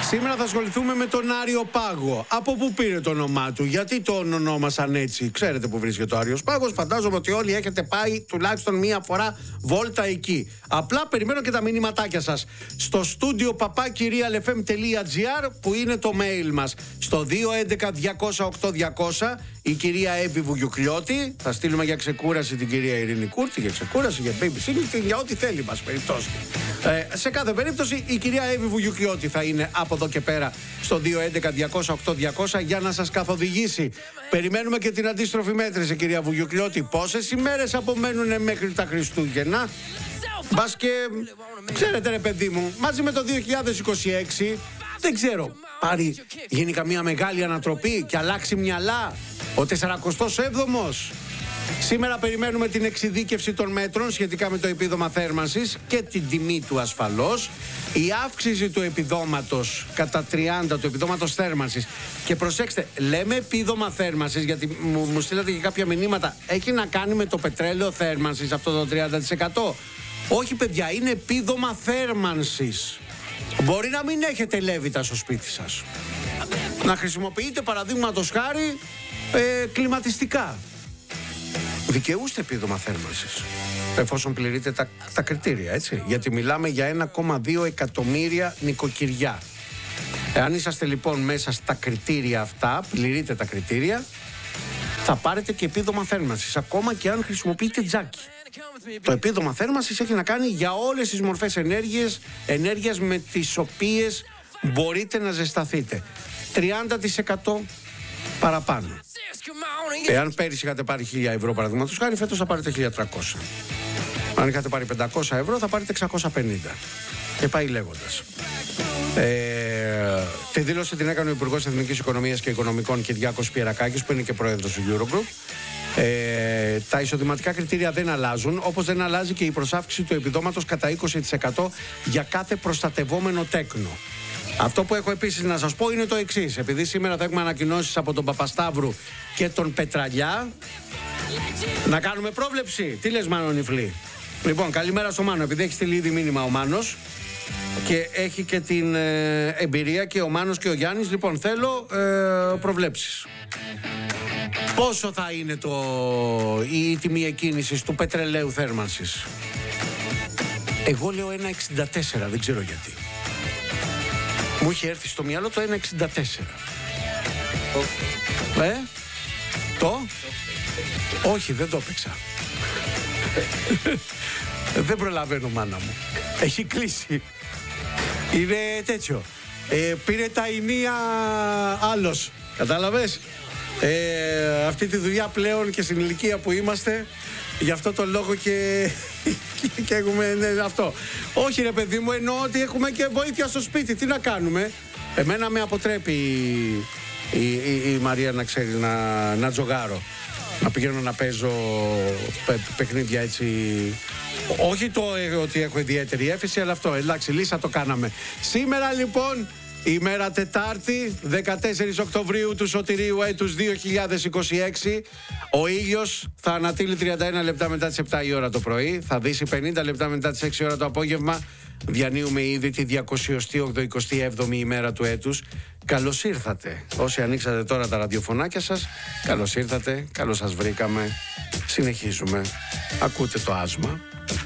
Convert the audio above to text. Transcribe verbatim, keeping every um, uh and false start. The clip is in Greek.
Σήμερα θα ασχοληθούμε με τον Άριο Πάγο. Από πού πήρε το όνομά του, γιατί το ονόμασαν έτσι? Ξέρετε που βρίσκεται ο Άριος Πάγος. Φαντάζομαι ότι όλοι έχετε πάει τουλάχιστον μία φορά βόλτα εκεί. Απλά περιμένω και τα μηνυματάκια σας στο στούντιο παπάκι real f m τελεία g r, που είναι το mail μας. Στο δύο έντεκα διακόσια οκτώ διακόσια η κυρία Εύη Βουγιουκλιώτη. Θα στείλουμε για ξεκούραση την κυρία Ειρήνη Κούρτη, για ξεκούραση, για babysitting, για ό,τι θέλει μας περιπτώσει. Ε, σε κάθε περίπτωση η κυρία Εύη Βουγιουκλιώτη θα είναι από εδώ και πέρα στο δύο έντεκα διακόσια οκτώ διακόσια για να σας καθοδηγήσει. Περιμένουμε και την αντίστροφη μέτρηση, κυρία Βουγιουκλιώτη. Πόσες ημέρες απομένουν μέχρι τα Χριστούγεννα? Μπας και ξέρετε, ρε παιδί μου, μαζί με το δύο χιλιάδες είκοσι έξι δεν ξέρω, πάρει, γίνει καμία μεγάλη ανατροπή και αλλάξει μυαλά ο τεσσαρακοστός έβδομος. Σήμερα περιμένουμε την εξειδίκευση των μέτρων σχετικά με το επίδομα θέρμανσης και την τιμή του ασφαλώς. Η αύξηση του επιδόματος κατά τριάντα, του επιδόματος θέρμανσης. Και προσέξτε, λέμε επίδομα θέρμανσης γιατί μου, μου στείλατε και κάποια μηνύματα. Έχει να κάνει με το πετρέλαιο θέρμανσης αυτό το τριάντα τοις εκατό. Όχι, παιδιά, είναι επίδομα θέρμανσης. Μπορεί να μην έχετε λέβητα στο σπίτι σας. Να χρησιμοποιείτε παραδείγματος χάρη ε, κλιματιστικά. Δικαιούστε επίδομα θέρμανσης, εφόσον πληρείτε τα, τα κριτήρια, έτσι. Γιατί μιλάμε για ένα κόμμα δύο εκατομμύρια νοικοκυριά. Εάν είσαστε λοιπόν μέσα στα κριτήρια αυτά, πληρείτε τα κριτήρια, θα πάρετε και επίδομα θέρμανσης, ακόμα και αν χρησιμοποιείτε τζάκι. Το επίδομα θέρμανσης έχει να κάνει για όλες τις μορφές ενέργειας, ενέργειας με τις οποίες μπορείτε να ζεσταθείτε. τριάντα τοις εκατό παραπάνω. Εάν πέρυσι είχατε πάρει χίλια ευρώ παραδείγματος χάρη, φέτος θα πάρετε χίλια τριακόσια. Αν είχατε πάρει πεντακόσια ευρώ, θα πάρετε εξακόσια πενήντα. Και πάει λέγοντας. Ε, τη δήλωση την έκανε ο Υπουργός Εθνικής Οικονομίας και Οικονομικών Κυριάκος Πιερακάκης, που είναι και πρόεδρος του Eurogroup. Ε, τα εισοδηματικά κριτήρια δεν αλλάζουν, όπως δεν αλλάζει και η προσάυξηση του επιδόματος κατά είκοσι τοις εκατό για κάθε προστατευόμενο τέκνο. Αυτό που έχω επίσης να σας πω είναι το εξής. Επειδή σήμερα θα έχουμε ανακοινώσεις από τον Παπασταύρου και τον Πετραλιά, να κάνουμε πρόβλεψη. Τι λες, Μάνο Νιφλή? Λοιπόν, καλημέρα στο Μάνο, επειδή έχει στείλει ήδη μήνυμα ο Μάνος και έχει και την ε, εμπειρία και ο Μάνος και ο Γιάννης. Λοιπόν, θέλω ε, προβλέψεις. Πόσο θα είναι το, η, η τιμή εκκίνησης του πετρελαίου θέρμανσης? Εγώ λέω ένα εξήντα τέσσερα, δεν ξέρω γιατί. Μου είχε έρθει στο μυαλό το ένα εξήντα τέσσερα. Ε, το? Όχι, δεν το έπαιξα. Δεν προλαβαίνω, μάνα μου. Έχει κλείσει. Είναι τέτοιο. Ε, πήρε τα ενία άλλος. Κατάλαβες? Ε, αυτή τη δουλειά πλέον και στην ηλικία που είμαστε, γι' αυτό το λόγο και, και, και έχουμε ναι, αυτό. Όχι, ρε παιδί μου, εννοώ ότι έχουμε και βοήθεια στο σπίτι. Τι να κάνουμε? Εμένα με αποτρέπει η, η, η, η Μαρία, να ξέρει, να, να τζογάρω. Να πηγαίνω να παίζω παι, παιχνίδια έτσι. Όχι το ότι έχω ιδιαίτερη έφεση, αλλά αυτό, εντάξει, λύσα το κάναμε. Σήμερα λοιπόν, ημέρα Τετάρτη, δεκατέσσερις Οκτωβρίου του Σωτηρίου έτους δύο χιλιάδες είκοσι έξι. Ο ήλιος θα ανατείλει τριάντα ένα λεπτά μετά τις επτά η ώρα το πρωί. Θα δύσει πενήντα λεπτά μετά τις έξι η ώρα το απόγευμα. Διανύουμε ήδη τη διακόσια ογδοηκοστή έβδομη ημέρα του έτους. Καλώς ήρθατε. Όσοι ανοίξατε τώρα τα ραδιοφωνάκια σας, καλώς ήρθατε, καλώς σας βρήκαμε. Συνεχίζουμε. Ακούτε το άσμα.